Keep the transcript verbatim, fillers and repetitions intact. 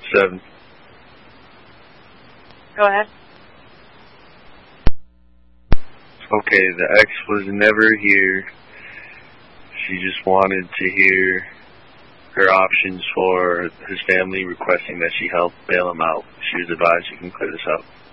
Seven. Go ahead. Okay, the ex was never here. She just wanted to hear her options for his family requesting that she help bail him out. She was advised you can clear this up.